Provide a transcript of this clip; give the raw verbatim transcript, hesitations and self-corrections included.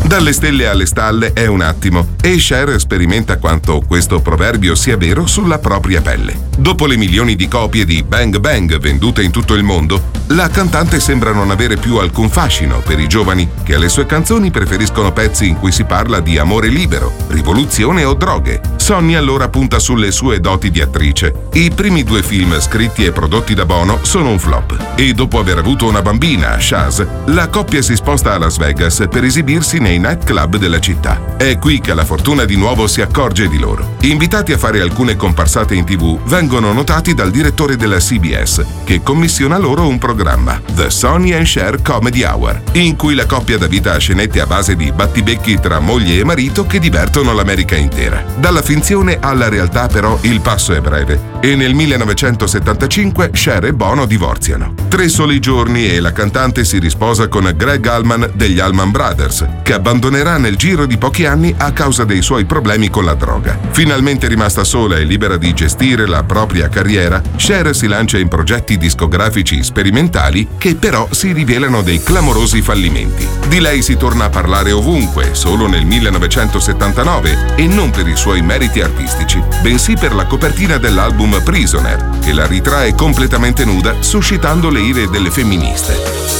Dalle stelle alle stalle è un attimo e Cher sperimenta quanto questo proverbio sia vero sulla propria pelle. Dopo le milioni di copie di Bang Bang vendute in tutto il mondo, la cantante sembra non avere più alcun fascino per i giovani che alle sue canzoni preferiscono pezzi in cui si parla di amore libero, rivoluzione o droghe. Sonny allora punta sulle sue doti di attrice. I primi due film scritti e prodotti da Bono sono un flop e dopo aver avuto una bambina, Chaz, la coppia si sposta a Las Vegas per esibirsi nei nightclub della città. È qui che la fortuna di nuovo si accorge di loro. Invitati a fare alcune comparsate in tivù, vengono notati dal direttore della C B S, che commissiona loro un programma, The Sonny and Cher Comedy Hour, in cui la coppia dà vita a scenette a base di battibecchi tra moglie e marito che divertono l'America intera. Dalla finzione alla realtà però il passo è breve e nel millenovecentosettantacinque Cher e Bono divorziano. Tre soli giorni e la cantante si risposa con Greg Allman degli Allman Brothers, che abbandonerà nel giro di pochi anni a causa dei suoi problemi con la droga. Finalmente rimasta sola e libera di gestire la propria carriera, Cher si lancia in progetti discografici sperimentali che però si rivelano dei clamorosi fallimenti. Di lei si torna a parlare ovunque, solo nel millenovecentosettantanove, e non per i suoi meriti artistici, bensì per la copertina dell'album Prisoner, che la ritrae completamente nuda, suscitando le ire delle femministe.